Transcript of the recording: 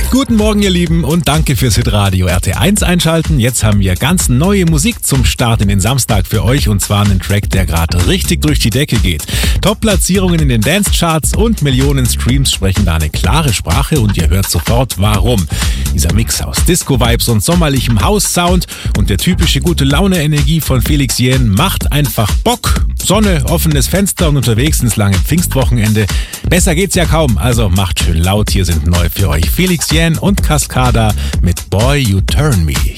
Guten Morgen, ihr Lieben, und danke fürs Hitradio RT1 einschalten. Jetzt haben wir ganz neue Musik zum Start in den Samstag für euch, und zwar einen Track, der gerade richtig durch die Decke geht. Top-Platzierungen in den Dance-Charts und Millionen Streams sprechen da eine klare Sprache, und ihr hört sofort, warum. Dieser Mix aus Disco-Vibes und sommerlichem House-Sound und der typische Gute-Laune-Energie von Felix Jähn macht einfach Bock. Sonne, offenes Fenster und unterwegs ins lange Pfingstwochenende. Besser geht's ja kaum, also macht schön laut. Hier sind neu für euch Felix Jähn und Cascada mit Boy You Turn Me.